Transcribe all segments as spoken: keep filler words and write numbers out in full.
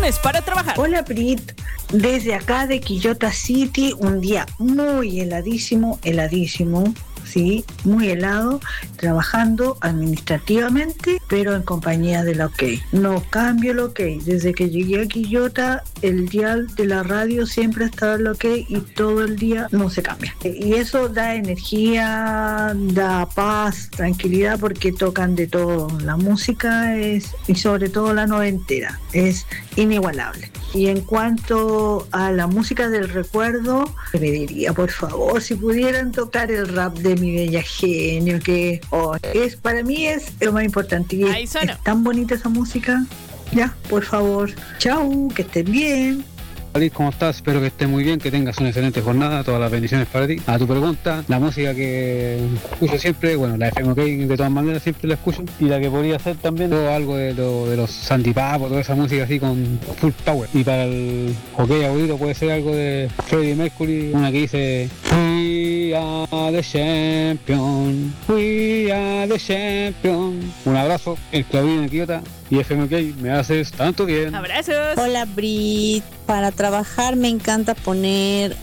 lunes para trabajar. Hola Brit, desde acá de Quillota City, un día muy heladísimo, heladísimo, sí, muy helado, trabajando administrativamente, pero en compañía del OK. No cambio el OK. Desde que llegué a Quillota, el dial de la radio siempre ha estado el OK y todo el día no se cambia. Y eso da energía, da paz, tranquilidad, porque tocan de todo. La música es, y sobre todo la noventera, es inigualable. Y en cuanto a la música del recuerdo, me pediría, por favor, si pudieran tocar el rap de Mi Bella Genio, que oh, es, para mí es lo más importante. Y es, es tan bonita esa música. Ya, por favor. Chau, que estén bien. Alice, ¿cómo estás? Espero que estés muy bien, que tengas una excelente jornada, todas las bendiciones para ti. A tu pregunta, la música que escucho siempre, bueno, la F M OK de todas maneras siempre la escucho, y la que podría ser también todo algo de, lo, de los Sandy Papo, toda esa música así con full power. Y para el OK audito puede ser algo de Freddie Mercury, una que dice We are the champion, we are the champion. Un abrazo, el Claudín de Quillota y F M OK, me haces tanto bien. Abrazos. Hola Brit, para trabajar me encanta poner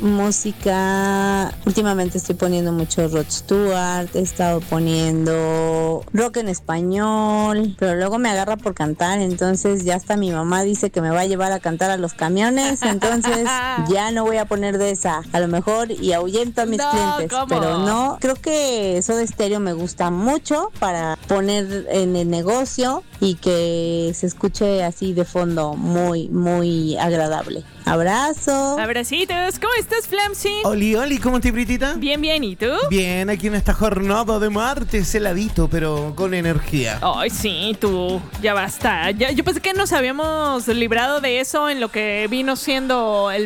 música. Últimamente estoy poniendo mucho Rod Stewart, he estado poniendo rock en español, pero luego me agarra por cantar, entonces ya hasta mi mamá dice que me va a llevar a cantar a los camiones, entonces ya no voy a poner de esa, a lo mejor, y ahuyento a mis no, clientes, ¿cómo? Pero no, creo que Soda Stereo me gusta mucho para poner en el negocio y que se escuche así de fondo, muy, muy agradable. Abrazo. Abracitos. ¿Cómo estás, Flamsy? Oli, oli, ¿cómo estás, Britita? Bien, bien. ¿Y tú? Bien, aquí en esta jornada de martes, heladito, pero con energía. Ay, sí, tú. Ya basta. Ya, yo pensé que nos habíamos librado de eso en lo que vino siendo el